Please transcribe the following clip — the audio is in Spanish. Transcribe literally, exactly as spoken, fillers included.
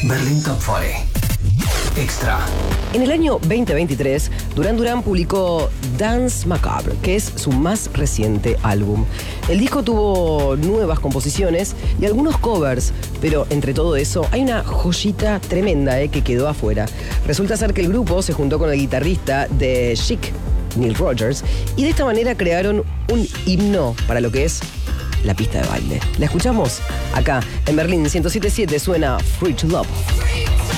Berlin Top cuarenta. Extra. En el año veinte veintitrés, Duran Duran publicó Dance Macabre, que es su más reciente álbum. El disco tuvo nuevas composiciones y algunos covers, pero entre todo eso hay una joyita tremenda eh, que quedó afuera. Resulta ser que el grupo se juntó con el guitarrista de Chic, Neil Rogers, y de esta manera crearon un himno para lo que es la pista de baile. ¿La escuchamos? Acá, en Berlín ciento siete punto siete suena Free to Love.